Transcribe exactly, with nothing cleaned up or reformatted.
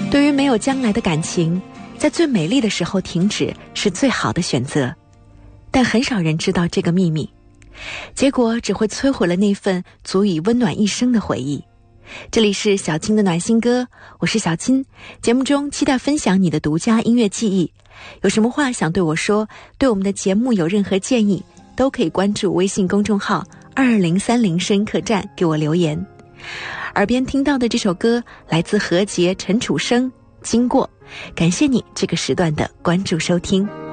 对于没有将来的感情，在最美丽的时候停止是最好的选择，但很少人知道这个秘密，结果只会摧毁了那份足以温暖一生的回忆。这里是小青的暖心歌，我是小青，节目中期待分享你的独家音乐记忆。有什么话想对我说，对我们的节目有任何建议，都可以关注微信公众号二零三零声音客栈给我留言。耳边听到的这首歌来自何洁、陈楚生，经过。感谢你这个时段的关注收听。